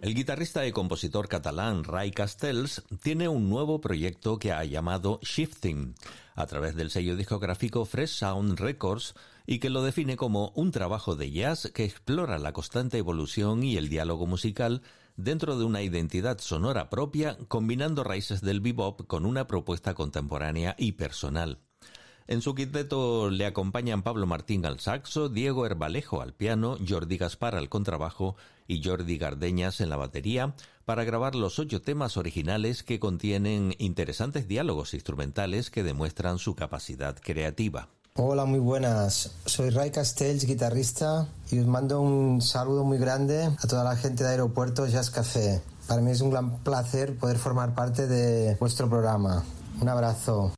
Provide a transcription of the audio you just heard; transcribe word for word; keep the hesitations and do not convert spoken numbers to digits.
El guitarrista y compositor catalán Ray Castells tiene un nuevo proyecto que ha llamado Shifting, a través del sello discográfico Fresh Sound Records, y que lo define como un trabajo de jazz que explora la constante evolución y el diálogo musical dentro de una identidad sonora propia, combinando raíces del bebop con una propuesta contemporánea y personal. En su quinteto le acompañan Pablo Martín al saxo, Diego Herbalejo al piano, Jordi Gaspar al contrabajo y Jordi Gardeñas en la batería, para grabar los ocho temas originales que contienen interesantes diálogos instrumentales que demuestran su capacidad creativa. Hola, muy buenas. Soy Ray Castells, guitarrista, y os mando un saludo muy grande a toda la gente de Aeropuerto Jazz Café. Para mí es un gran placer poder formar parte de vuestro programa. Un abrazo.